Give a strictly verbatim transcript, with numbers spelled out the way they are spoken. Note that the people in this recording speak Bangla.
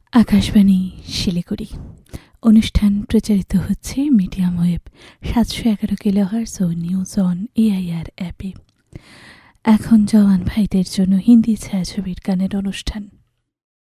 আকাশবাণী শিলিগুড়ি অনুষ্ঠান প্রচারিত হচ্ছে মিডিয়াম ওয়েব সাতশো এগারো kilohertz O news on AIR অ্যাপে। এখন জওয়ান ভাইদের জন্য হিন্দি ছায়াছবির গানের অনুষ্ঠান।